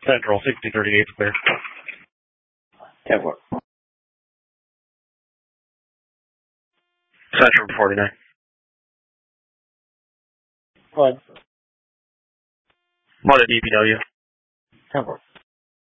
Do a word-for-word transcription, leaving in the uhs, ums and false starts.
Central, sixty thirty-eight clear. ten four. Central forty-nine. Go ahead. Mother D P W. ten four.